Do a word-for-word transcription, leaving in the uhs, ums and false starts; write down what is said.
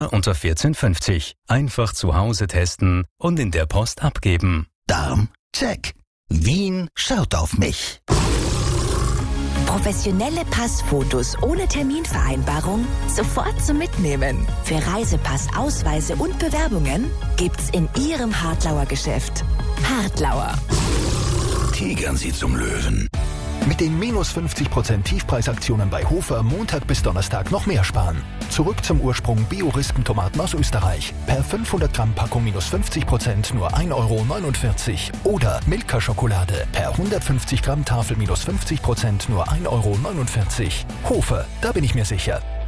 unter vierzehn fünfzig. Einfach zu Hause testen und in der Post abgeben. Darm? Check. Wien schaut auf mich. Professionelle Passfotos ohne Terminvereinbarung sofort zum Mitnehmen. Für Reisepass, Ausweise und Bewerbungen gibt's in Ihrem Hartlauer Geschäft. Hartlauer. Tigern Sie zum Löwen. Mit den minus fünfzig Prozent Tiefpreisaktionen bei Hofer Montag bis Donnerstag noch mehr sparen. Zurück zum Ursprung Bio-Rispentomaten aus Österreich. Per fünfhundert Gramm Packung minus fünfzig Prozent nur ein Euro neunundvierzig. Oder Milka-Schokolade per hundertfünfzig Gramm Tafel minus fünfzig Prozent nur ein Euro neunundvierzig. Hofer, da bin ich mir sicher.